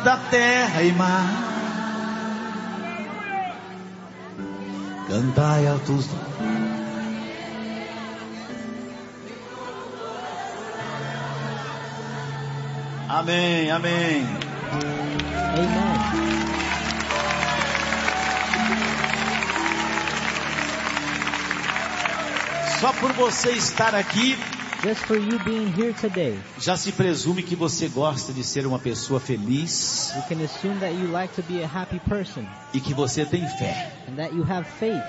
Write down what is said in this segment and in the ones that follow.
da terra e mar. Cantai altos. Amém, amém. Amen. Só por você estar aqui, Just for you being here today, já se presume que você gosta de ser uma pessoa feliz you can assume that you like to be a happy person e que você tem fé. and that you have faith.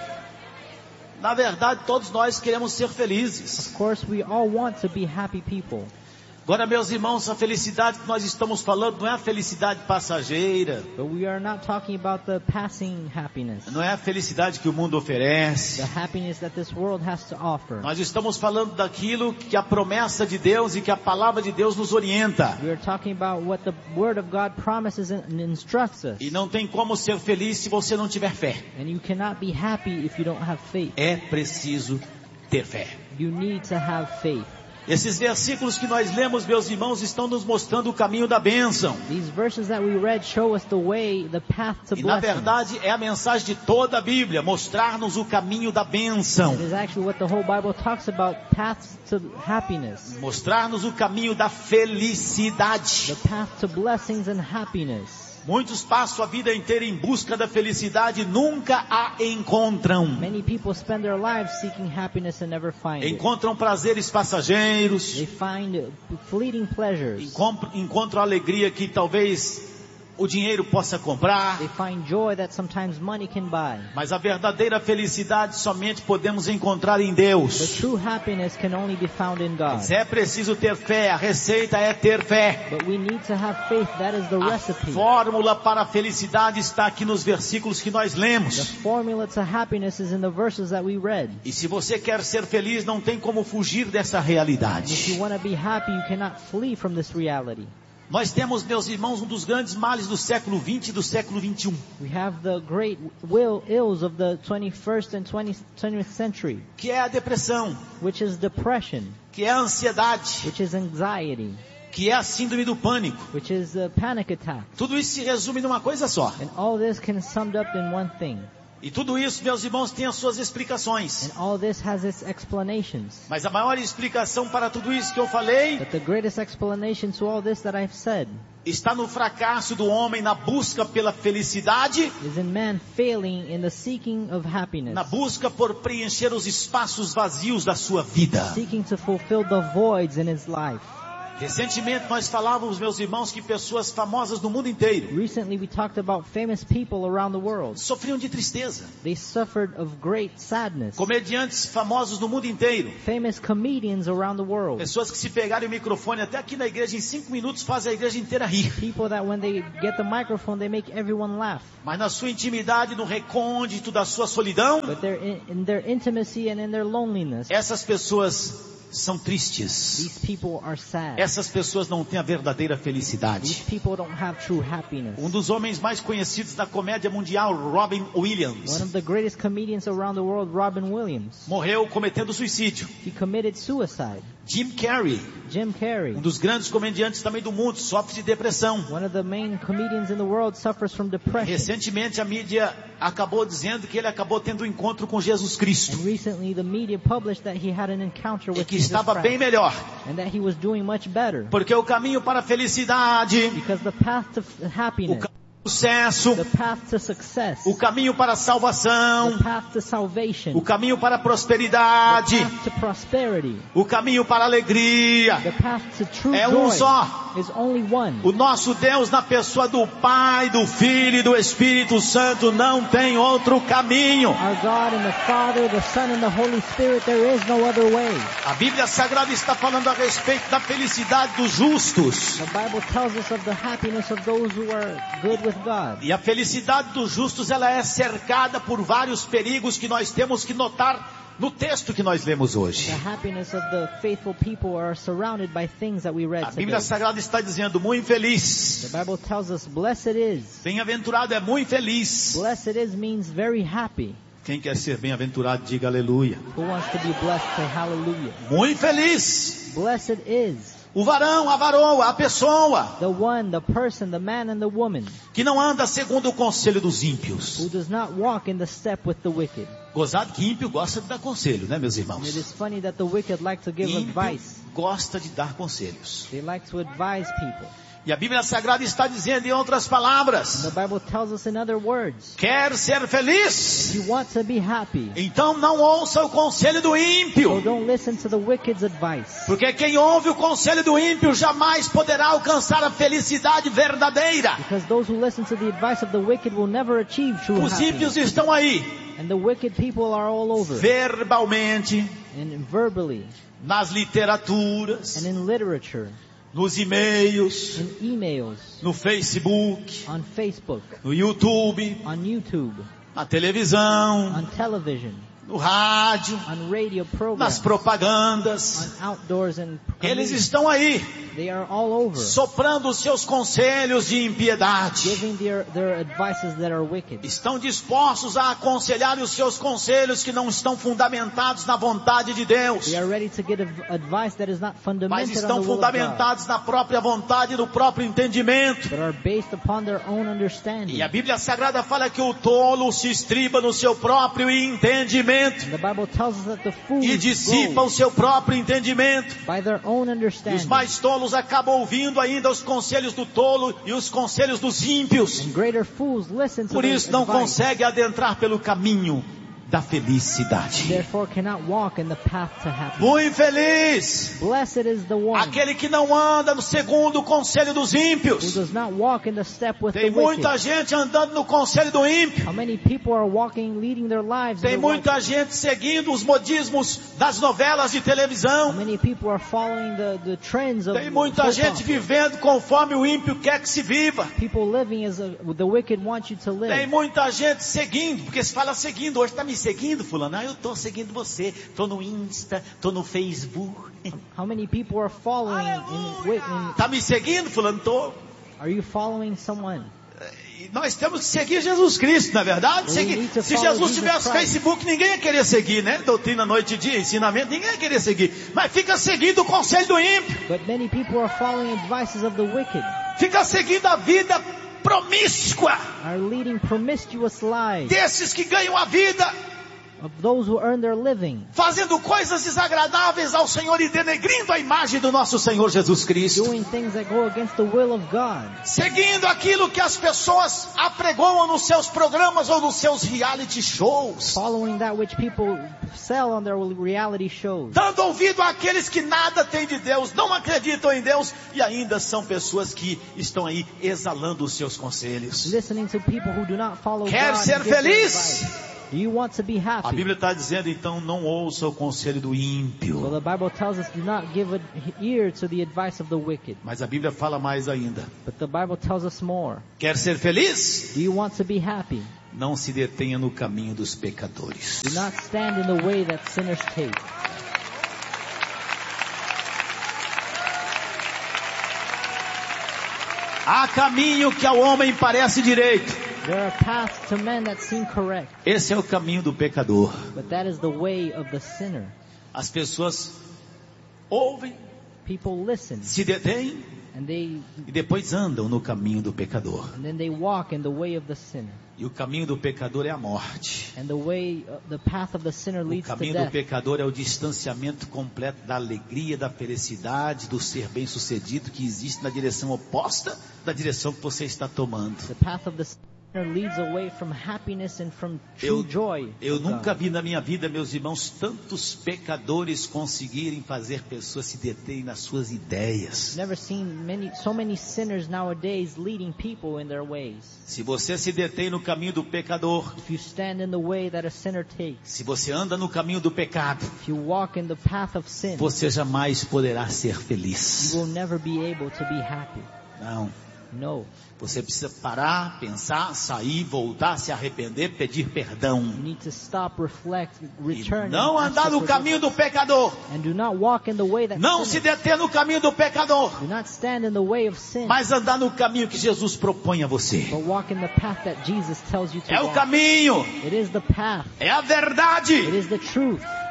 Na verdade, todos nós queremos ser felizes. Of course, we all want to be happy people. Agora, meus irmãos, a felicidade que nós estamos falando não é a felicidade passageira, But we are not talking about the passing happiness, não é a felicidade que o mundo oferece. the happiness that this world has to offer. Nós estamos falando daquilo que a promessa de Deus e que a palavra de Deus nos orienta. We are talking about what the Word of God promises and instructs us. E não tem como ser feliz se você não tiver fé. And you cannot be happy if you don't have faith. É preciso ter fé. You need to have faith. Esses versículos que nós lemos, meus irmãos, estão nos mostrando o caminho da bênção. These verses that we read show us the way, the path to E na blessing. verdade é a mensagem de toda a Bíblia, mostrar-nos o caminho da bênção. It is actually what the whole Bible talks about, paths to happiness. Mostrar-nos o caminho da felicidade. The path to blessings and happiness. Muitos passam a vida inteira em busca da felicidade e nunca a encontram. Many people spend their lives seeking happiness and never find it. Encontram prazeres passageiros, They find fleeting pleasures. encontram alegria que talvez o dinheiro possa comprar. They find joy that sometimes money can buy. Mas a verdadeira felicidade somente podemos encontrar em The Deus. true happiness can only be found in God. Mas é preciso ter fé, a receita é ter fé. But we need to have faith. That is the A recipe. fórmula para a felicidade está aqui nos versículos que nós The lemos. formula to happiness is in the verses that we read. E se você quer ser feliz, não tem como fugir dessa If realidade. you want to be happy, you cannot flee from this reality. Nós temos, meus irmãos, um dos grandes males do século XX e do século XXI, We have the great ills of the 21st and 20th century, que é a depressão, which is depression, que é a ansiedade, which is anxiety, que é a síndrome do pânico. which is a panic attack. Tudo isso se resume numa coisa só. And all this can summed up in one thing. E tudo isso, meus irmãos, tem as suas explicações. And all this has its explanations. Mas a maior explicação para tudo isso que eu falei But the greatest explanation to all this that I've said está no fracasso do homem na busca pela felicidade, is in man failing in the seeking of happiness, na busca por preencher os espaços vazios da sua vida. seeking to fulfill the voids in his life. Recentemente nós falávamos, meus irmãos, que pessoas famosas no mundo inteiro Recently we talked about famous people around the world. sofriam de tristeza. They suffered of great sadness. Comediantes famosos no mundo inteiro. Famous comedians around the world. Pessoas que se pegarem o microfone até aqui na igreja em 5 minutos fazem a igreja inteira rir. People that when they get the microphone they make everyone laugh. Mas na sua intimidade, no recôndito da sua solidão, But they're in their intimacy and in their loneliness, essas pessoas são tristes. these people are sad. Essas pessoas não têm a verdadeira These felicidade. people don't have true happiness. Um dos homens mais conhecidos da comédia mundial, Robin Williams, One of the greatest comedians around the world, Robin Williams, morreu cometendo suicídio. he committed suicide. Jim Carrey, Jim Carrey, um dos grandes comediantes também do mundo, sofre de depressão. one of the main comedians in the world, suffers from depression. Recentemente a mídia acabou dizendo que ele acabou tendo um encontro com Jesus Cristo And recently the media published that he had an encounter e with que Jesus estava bem Christ, melhor, and that he was doing much better. porque o caminho para a felicidade, Because the path to o happiness, caminho para o sucesso, the path to success, o caminho para a salvação, the path to salvation, o caminho para a the prosperidade, path to prosperity, o caminho para a alegria the path to true é um joy só. is only one. O nosso Deus, na pessoa do Pai, do Filho e do Espírito Santo, não tem outro caminho. Our God and the Father, the Son and the Holy Spirit, there is no other way. A Bíblia Sagrada está falando a respeito da felicidade dos justos. The Bible tells us of the happiness of those who are good with God. E a felicidade dos justos, ela é cercada por vários perigos que nós temos que notar no texto que nós lemos hoje. The happiness of the faithful people are surrounded by things that we read A Bíblia today. Sagrada está dizendo, muito feliz. The Bible tells us, blessed is. Bem-aventurado é muito feliz. Blessed is means very happy. Quem quer ser bem-aventurado, diga aleluia. Who wants to be blessed, say hallelujah. Muito feliz. Blessed is. O varão, a varoa, a pessoa The one, the person, the man and the woman que não anda segundo o conselho dos ímpios. who does not walk in the step with the wicked. Gozado que ímpio gosta de dar conselho, né, meus And irmãos? it is funny that the wicked like to give Ímpio advice. gosta de dar conselhos. They like to advise people. E a Bíblia Sagrada está dizendo em outras palavras: The Bible tells us in other words, quer ser feliz? if you want to be happy, Então não ouça o conselho do so ímpio. don't listen to the wicked's advice. Porque quem ouve o conselho do ímpio jamais poderá alcançar a felicidade verdadeira. Because those who listen to the advice of the wicked will never achieve true Os ímpios happiness. estão aí, And the wicked people are all over. verbalmente, And verbally, nas literaturas, and in literature, nos e-mails, in emails, no Facebook, on Facebook, no YouTube, on YouTube, na televisão, on television, no rádio, on radio nas programs, propagandas. on outdoors and Eles comedies. estão aí, They are all over, soprando os seus conselhos de impiedade. giving their advices that are wicked. Estão dispostos a aconselhar os seus conselhos que não estão fundamentados na vontade de Deus, They are ready to get advice that is not mas fundamented on estão the will of God, fundamentados na própria vontade e no próprio entendimento. but are based upon their own understanding. E a Bíblia Sagrada fala que o tolo se estriba no seu próprio entendimento The Bible tells us that the fools e dissipa go o seu próprio entendimento. by their own E os understanding. mais tolos acabam ouvindo ainda os conselhos do tolo e os conselhos dos ímpios. And greater fools listen to Por their isso não advice, consegue adentrar pelo caminho da felicidade. therefore cannot walk in the path to happiness. Muito infeliz Blessed is the one aquele que não anda no segundo o conselho dos who ímpios. does not walk in the step with Tem the muita wicked. gente andando no conselho do ímpio. How many people are walking, leading their lives in Tem the muita wicked? gente seguindo os modismos das novelas de How televisão. many people are following the trends of Tem muita soap gente opera? vivendo conforme o ímpio quer que se viva. People living as the wicked want you to Tem live. muita gente seguindo, porque se fala seguindo, hoje está me seguindo, fulano? Ah, eu estou seguindo você, estou no Insta, estou no Facebook. How many people are following Está me seguindo, fulano? Estou. are you following someone? Nós temos que seguir Jesus Cristo, não é verdade? We need to Se follow Jesus Jesus tivesse Christ. Facebook, ninguém ia querer seguir, né? Doutrina, noite e dia, ensinamento, ninguém ia querer seguir. Mas fica seguindo o conselho do ímpio. But many people are following advices of the wicked, Fica seguindo a vida promíscua are leading promiscuous lives, desses que ganham a vida of those who earn their living, fazendo coisas desagradáveis ao Senhor e denegrindo a imagem do nosso Senhor Jesus Cristo. doing things that go against the will of God, Seguindo aquilo que as pessoas apregoam nos seus programas ou nos seus reality shows. following that which people sell on their reality shows, Dando ouvido àqueles que nada têm de Deus, não acreditam em Deus e ainda são pessoas que estão aí exalando os seus conselhos. listening to people who do not follow Quer God ser and give their feliz? advice. Do you want to be A happy? Bíblia está dizendo, então, não ouça o conselho do So ímpio. the Bible tells us do not give an ear to the advice of the wicked. Mas a Bíblia fala mais ainda. But the Bible tells us more. Quer ser feliz? Do you want to be happy? Não se detenha no caminho dos pecadores. Do not stand in the way that sinners take. Há caminho que ao homem parece direito. There are paths to men that seem correct, Esse é o caminho do pecador. but that is the way of the sinner. As pessoas ouvem, People listen se detêm and e depois andam no caminho do pecador. then they walk in the way of the sinner. E o caminho do pecador é a morte. And the path of the sinner O leads to caminho do death. pecador é o distanciamento completo da alegria, da felicidade, do ser bem-sucedido que existe na direção oposta da direção que você está tomando. The path of the sinner leads away from happiness and from true joy. Eu of God. nunca vi na minha vida, meus irmãos, tantos pecadores conseguirem fazer pessoas se deterem nas suas ideias. Never seen so many sinners nowadays leading people in their ways. Se você se detém no caminho do pecador, If you stand in the way that a sinner takes, se você anda no caminho do pecado, if you walk in the path of sin, você jamais poderá ser you feliz. will never be able to be happy. Não. No. Você precisa parar, pensar, sair, voltar, se arrepender, pedir perdão. You need to stop, reflect, E return, não and ask andar for no caminho do pecador. forgiveness. And do not walk in the way that Não se sinners. deter no caminho do pecador. Do not stand in the way of sin, Mas andar no caminho que Jesus propõe a você. but walk in the path that Jesus tells you to É o walk. caminho. It is the path. É a It verdade. is the truth.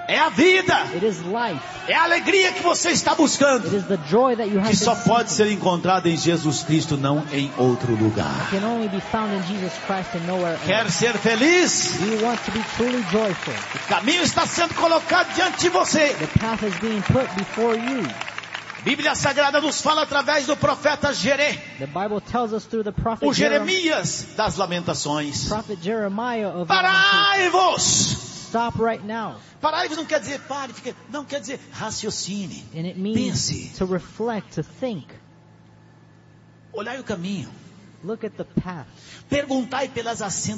É a vida. It is life. É a alegria que você está buscando. It is the joy that you have Que been só pode seeking. ser encontrada em Jesus Cristo, não em outro lugar. It can only be found in Jesus Christ and nowhere Quer else. ser feliz? Do you want to be truly joyful? O caminho está sendo colocado diante de você. The path is being put before you. A Bíblia Sagrada nos fala através do profeta The Bible tells us through the prophet o Jeremias das Lamentações. Prophet Jeremiah of Lamentation. Parai-vos! Stop right now. Parai-vos não quer dizer pare, não quer dizer raciocine. And it means Pense. to reflect, to think. Olhai o caminho. Look at the path. Perguntai pelas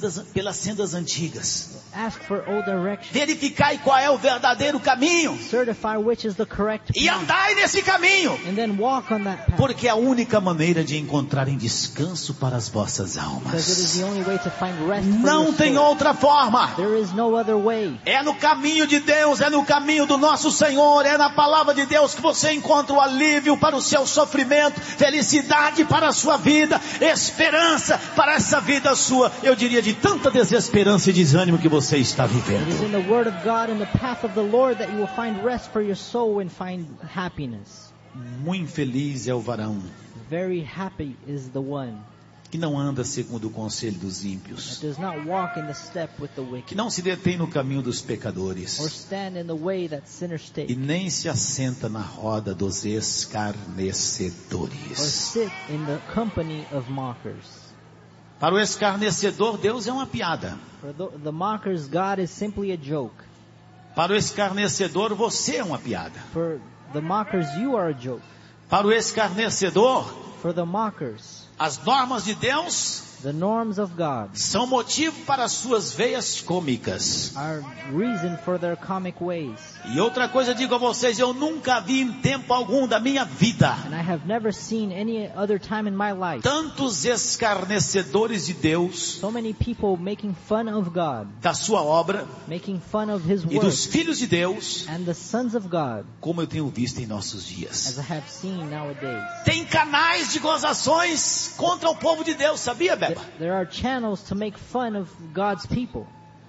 sendas antigas. Ask for old direction. Verificai qual é o verdadeiro caminho. Certify which is the correct E path. andai nesse caminho. And then walk on that path. Porque é a única maneira de encontrarem descanso para as vossas Because it is almas. the only way to find rest for Não your tem soul. outra forma. There is no other way. É no caminho de Deus, é no caminho do nosso Senhor, é na palavra de Deus que você encontra o alívio para o seu sofrimento, felicidade para a sua vida, esperança para essa vida sua, eu diria de tanta desesperança e desânimo que você está It is vivendo. in the Word of God and the path of the Lord that you will find rest for your soul and find happiness. Muito infeliz é o varão Very happy is the one que não anda segundo o conselho dos that ímpios, does not walk in the step with the que wicked, não se detém no caminho dos or pecadores stand in the way that sinners e take, nem se assenta na roda dos or escarnecedores. sit in the company of mockers. Para o escarnecedor, Deus é uma piada. For the mockers, God is simply a joke. Para o escarnecedor, você é uma piada. For the mockers, you are a joke. Para o escarnecedor, For the mockers, as normas de Deus the norms of God são motivo para as suas veias cômicas. are reason for their comic ways. E outra coisa digo a vocês, eu nunca vi em tempo algum da minha vida And I have never seen any other time in my life tantos escarnecedores de Deus, so many people making fun of God, da sua obra making fun of His e work, dos filhos de Deus, and the sons of God, como eu tenho visto em nossos as dias. I have seen nowadays. Tem canais de gozações contra o povo de Deus, sabia, Beba? There are channels to make fun of God's people.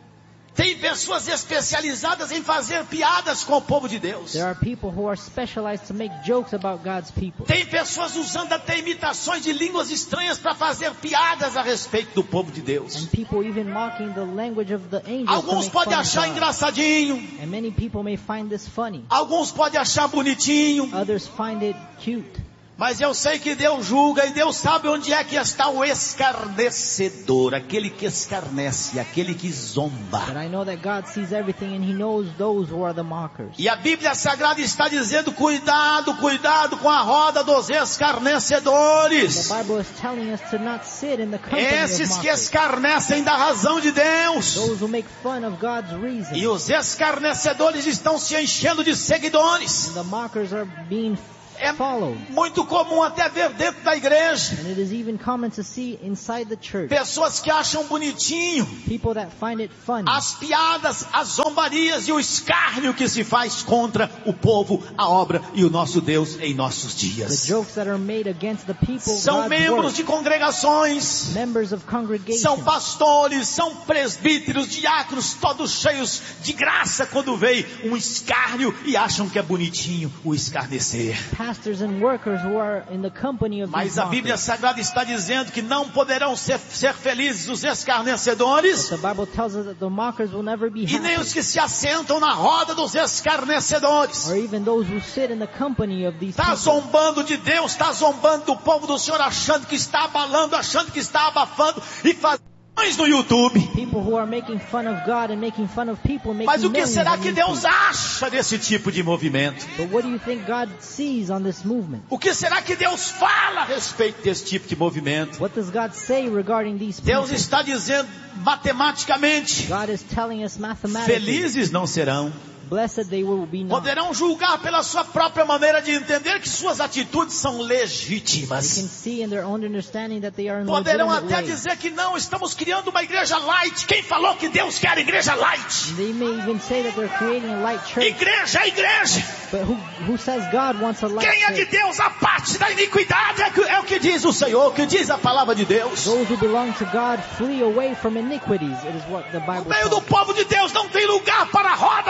Tem pessoas especializadas em fazer piadas com o povo de Deus. There are people who are specialized to make jokes about God's people. Tem pessoas usando até imitações de línguas estranhas para fazer piadas a respeito do povo de Deus. And people even mocking the language of the angels to Alguns make podem fun of achar God. engraçadinho, And many people may find this funny. alguns podem achar bonitinho, Others find it cute. mas eu sei que Deus julga e Deus sabe onde é que está o escarnecedor, aquele que escarnece, aquele que But zomba. I know that God sees everything and He knows those who are the mockers. E a Bíblia Sagrada está dizendo, cuidado, cuidado com a roda dos The escarnecedores. Bible is telling us to not sit in the company of Esses que mockers. escarnecem da razão de Deus. Those who make fun of God's reason. E os escarnecedores estão se enchendo de seguidores. And the mockers are being É followed. muito comum até ver dentro da igreja And it is even common to see inside the church pessoas que acham bonitinho people that find it funny. as piadas, as zombarias e o escárnio que se faz contra o povo, a obra e o nosso Deus em nossos The dias. jokes that are made against the people, São God's membros work, de congregações, members of são congregations, pastores, são presbíteros, diáconos, todos cheios de graça quando veem um escárnio e acham que é bonitinho o escarnecer. pastors and workers who are in the company of Mas these a Bíblia mockers. Sagrada está dizendo que não poderão ser felizes os escarnecedores The Bible tells us that the mockers will never be e nem happy, os que se assentam na roda dos escarnecedores. or even those who sit in the company of these Está people. zombando de Deus, está zombando do povo do Senhor, achando que está abalando, achando que está abafando e fazendo no YouTube. People who are making fun of God and making fun of people, making Mas o que millions será on que YouTube. Deus acha desse tipo de movimento? But what do you think God sees on this movement? O que será que Deus fala a respeito desse tipo de movimento? What does God say regarding these people? Deus está dizendo matematicamente, God is telling us mathematically, felizes não serão. blessed they will be not. Poderão julgar pela sua própria maneira de entender que suas atitudes são They legítimas. can see in their own understanding that they are in Poderão legitimate até way. dizer que não, estamos criando uma igreja light. Quem falou que Deus quer igreja light? They may even say that they're creating a light church, Igreja é igreja. but who says God wants a light Quem é de church? Deus, a parte da iniquidade é o que diz o Senhor, o que diz a palavra de Deus. Those who belong to God flee away from iniquities. It is what the No Bible meio do tells us. povo de Deus não tem lugar para a roda de escarnecedores.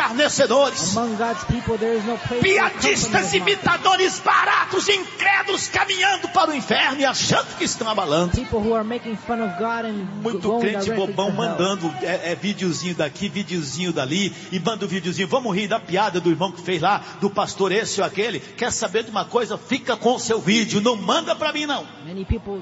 escarnecedores, Among God's people, there is no place for piadistas, company of mockers. imitadores baratos, incrédulos, caminhando para o inferno e achando que estão abalando. People who are making fun of God and Muito going crente directly bobão to hell. mandando videozinho daqui, videozinho dali, e manda um videozinho. Vamos rir da piada do irmão que fez lá, do pastor esse ou aquele. Quer saber de uma coisa? Fica com o seu vídeo, não manda para mim não. Many people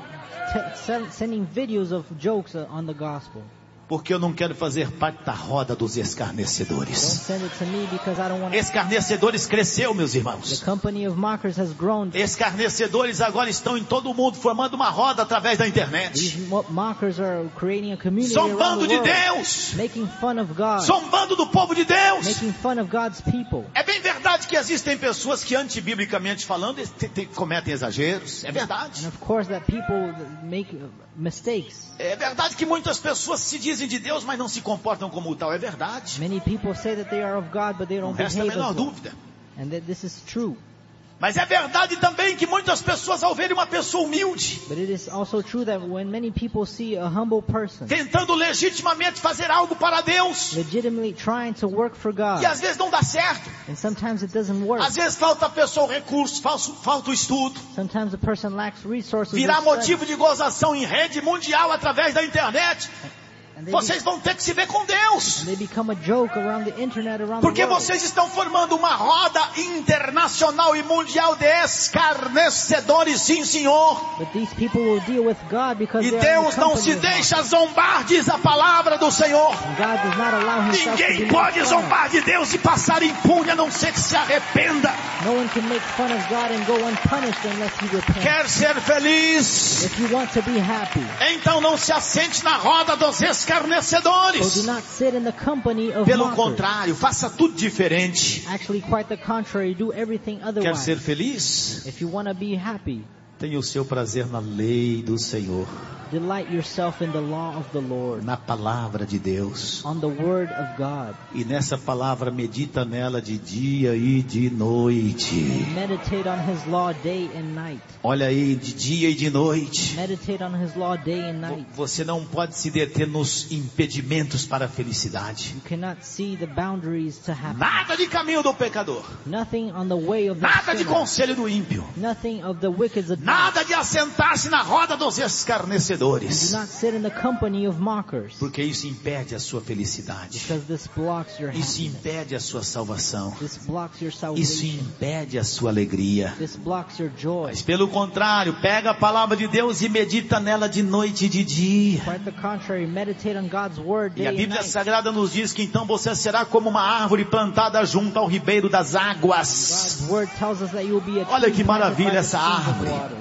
sending videos of jokes on the gospel. Porque eu não quero fazer parte da roda dos Don't escarnecedores. send it to me because I don't want to. Escarnecedores cresceu, meus irmãos. The company of mockers has grown. Escarnecedores agora estão em todo o mundo, formando uma roda através da internet. These mockers are creating a community Zombando around the de world, Deus, making fun of God, zombando do povo de Deus. making fun of God's people. É bem verdade que existem pessoas que, antibiblicamente falando, cometem exageros. É verdade. And of course that people make mistakes. É verdade que muitas pessoas se dizem de Deus, mas não se comportam como tal. É verdade. Many people say that they are of God, but they Não don't resta a behave menor as well. dúvida. And that this is true. Mas é verdade também que muitas pessoas, ao verem uma pessoa humilde, But it is also true that when many people see a humble person tentando legitimamente fazer algo para Deus, legitimately trying to work for God, e às vezes não dá certo, and sometimes it doesn't work. às vezes falta a pessoa o recurso, falta o estudo, Sometimes the person lacks resources. virar or study, motivo de gozação em rede mundial através da internet, and they vocês vão ter que se ver com Deus. they become a joke around the internet, around Porque the world. vocês estão formando uma roda internacional e mundial de escarnecedores, sim senhor. But these people will deal with God because E they are in Deus the não company se of God. deixa zombar, diz a palavra do Senhor. And God does not allow himself to be Ninguém made pode fun of. zombar de Deus e passar impune, a não ser que se arrependa. No one can make fun of God and go unpunished unless he repents. Quer ser feliz? If you want to be happy, Então não se assente na roda dos so do escarnecedores. not sit in the company of Pelo mockers. contrário, faça tudo diferente. Actually, quite the contrary, do everything Quer otherwise. ser feliz? If you want to be happy, Tenha o seu prazer na lei do Senhor, delight yourself in the law of the Lord, na palavra de Deus. on the word of God, E nessa palavra medita nela de dia e de noite. and meditate on his law day and night. Olha aí, de dia e de noite. Meditate on his law day and night. Você não pode se deter nos impedimentos para a felicidade. You cannot see the boundaries to happiness. Nada de caminho do pecador. Nothing on the way of the Nada de sinner. conselho do ímpio. Nothing of the wicked's advice. Nada de assentar-se na roda dos Do escarnecedores. not sit in the company of mockers, Porque isso impede a sua felicidade. because this blocks your Isso happiness. impede a sua salvação. This blocks your Isso salvation. impede a sua alegria. This blocks your joy. Mas pelo contrário, pega a palavra de Deus e medita nela de noite e de dia. Quite the contrary, meditate on God's word E a day and Bíblia night. Sagrada nos diz que então você será como uma árvore plantada junto ao ribeiro das águas. God's word tells us that you will be a Olha tree que planted maravilha by the essa streams of árvore. water.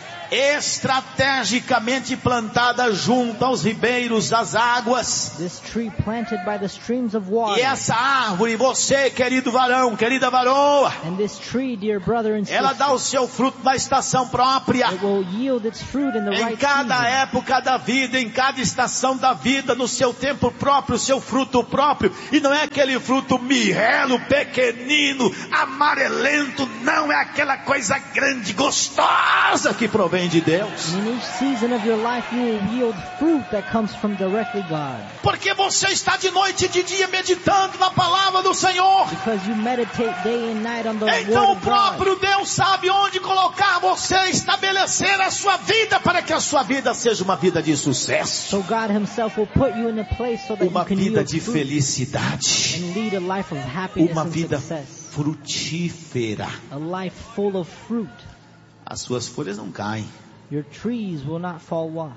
Estrategicamente plantada junto aos ribeiros das águas. This tree planted by the streams of E water. essa árvore, você, querido varão, querida varoa, And this tree, dear brother and ela sister, dá o seu fruto na estação própria. it will yield its fruit in the Em right cada season. época da vida, em cada estação da vida, no seu tempo próprio, o seu fruto próprio. E não é aquele fruto mirrelo, pequenino, amarelento, não, é aquela coisa grande, gostosa que provém de Deus. And in each season of your life, you will yield fruit that comes from directly God. Porque você está de noite e de dia meditando na palavra do Senhor. Because you meditate day and night on the Então o word of God. próprio Deus sabe onde colocar você, estabelecer a sua vida para que a sua vida seja uma vida de sucesso. So God himself will put you in a place so that Uma you can vida yield de fruit felicidade. and lead a life of happiness Uma and vida success. frutífera. A life full of fruit. As suas folhas não caem. Your trees will not fall off.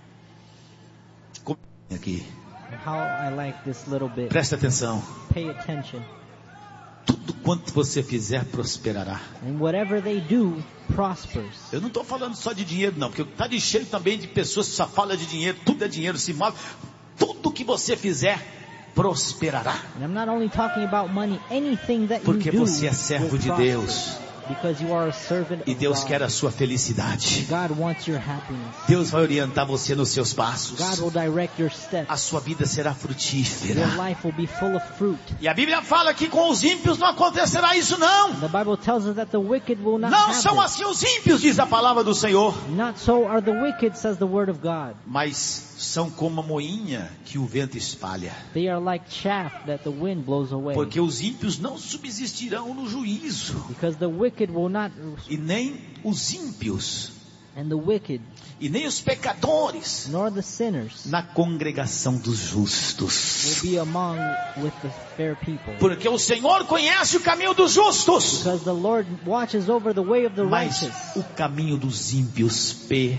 Aqui, How I like this little bit. presta atenção. Pay attention. Tudo quanto você fizer prosperará. And whatever they do prospers. Eu não estou falando só de dinheiro não, porque está de cheio também de pessoas que só falam de dinheiro. Tudo é dinheiro, se move. Tudo que você fizer prosperará. And I'm not only talking about money, anything that you Porque do você é servo will de prosper. Deus. Because you are a servant E of Deus God. quer a sua felicidade. God wants your happiness. Deus vai orientar você nos seus passos. God will direct your steps. A sua vida será Your frutífera. life will be full of fruit. E a Bíblia fala que com os ímpios não acontecerá isso não. The Bible tells us that the wicked will not Não have são this. assim os ímpios, diz a palavra do Senhor. Not so are the wicked, says the word of God. Mas são como a moinha que o vento espalha. They are like chaff that the wind blows away. Porque os ímpios não subsistirão no juízo. Because the wicked will not, E nem os ímpios, and the wicked, e nem os pecadores, nor the sinners na congregação dos will justos. be among with the fair people. Porque o Senhor conhece o caminho dos justos, Because the Lord watches over the way of the mas righteous, o caminho dos ímpios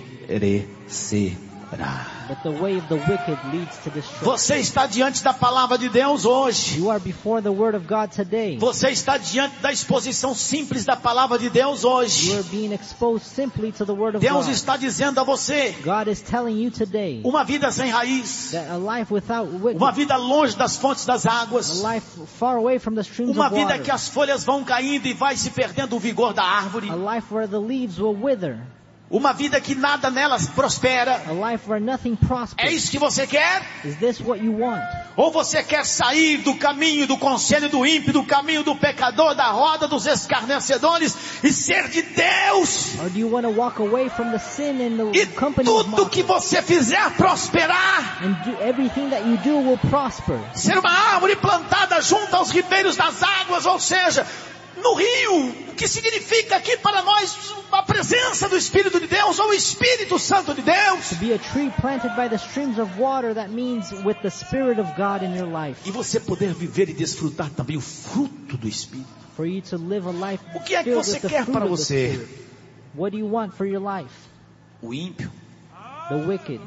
perecerá. but the way of the wicked leads to destruction. Você está diante da palavra de Deus hoje. You are before the word of God today. Você está diante da exposição simples da palavra de Deus You hoje. are being exposed simply to the word of Deus God. está dizendo a você, God is telling you today uma vida sem raiz, that a life without uma vida longe das fontes das águas, a life far away from the streams uma of vida water, que as folhas vão caindo e vai se perdendo o vigor da árvore, a life where the leaves will wither, uma vida que nada nelas prospera. a life where nothing É prospers. isso que você quer? Is this what you want? Ou você quer sair do caminho do conselho do ímpio, do caminho do pecador, da roda dos escarnecedores e ser de Deus? Or do you want to walk away from the sin and the E company of tudo que mockers? você fizer prosperar. And everything that you do will prosper. Ser uma árvore plantada junto aos ribeiros das águas, ou seja, no rio, o que significa aqui para nós a presença do Espírito de Deus, ou o Espírito Santo de Deus. To be a tree planted by the streams of water, that means with the Spirit of God in your life. E você poder viver e desfrutar também o fruto do Espírito. For you to live a life O que é que filled você with the quer fruit para of the você? Spirit. What do you want for your life? O ímpio, The wicked,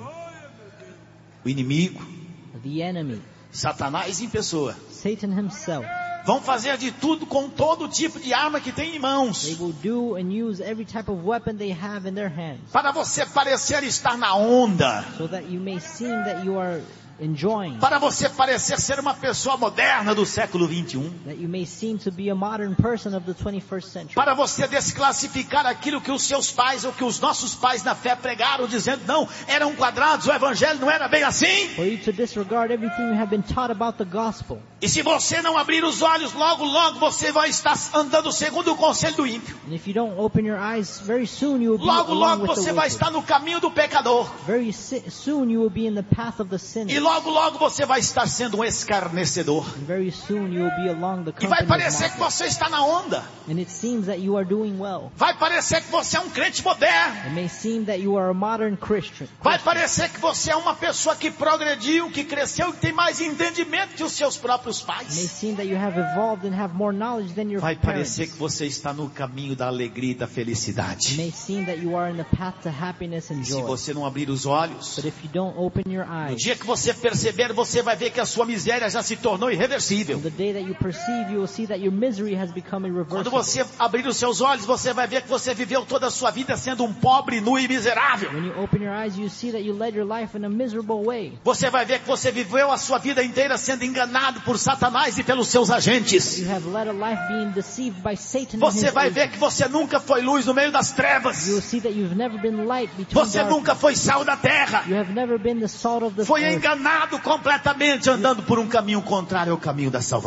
o inimigo, the enemy, Satanás em pessoa, Satan himself. vão fazer de tudo com todo tipo de arma que tem em mãos, They will do and use every type of weapon they have in their hands, para você parecer estar na onda, so that you may seem that you are enjoying, para você parecer ser uma pessoa moderna do século 21, that you may seem to be a modern person of the 21st century. para você desclassificar aquilo que os seus pais ou que os nossos pais na fé pregaram, dizendo, não, eram quadrados, o evangelho não era bem assim. For you to disregard everything you have been taught about the gospel. E se você não abrir os olhos, logo, logo você vai estar andando segundo o conselho do ímpio. And if you don't open your eyes, very soon you will be Logo, along logo with the você vai wicked. estar no caminho do pecador. Very soon you will be in the path of the sinner. E logo, logo você vai estar sendo um escarnecedor. And very soon you will be along the E vai company of parecer que mockers. você está na onda. And it seems that you are doing well. Vai parecer que você é um crente moderno. It may seem that you are a modern Christian. Vai parecer que você é uma pessoa que progrediu, que cresceu e tem mais entendimento que os seus próprios It may pais. seem that you have evolved and have more knowledge than your Vai parents. parecer que você está no caminho da alegria e da It felicidade. may seem that you are in the path to happiness and Se joy. você não abrir os olhos, But if you don't open your no eyes, dia que você perceber, você vai ver que a sua miséria já se tornou irreversível. on the day that you perceive, you will see that your misery has become Quando irreversible. você abrir os seus olhos, você vai ver que você viveu toda a sua vida sendo um pobre, nu e miserável. When you open your eyes, you see that you led your life in a miserable way. Você vai ver que você viveu a sua vida inteira sendo enganado por Satanás e pelos seus agentes. You have led a life being deceived by Satan and Você his vai ver agents. que você nunca foi luz no meio das trevas. You will see that you've never been light between Você darkness. nunca foi sal da terra. You have never been the salt of the Foi earth. enganado completamente andando por um caminho contrário ao caminho da salvação.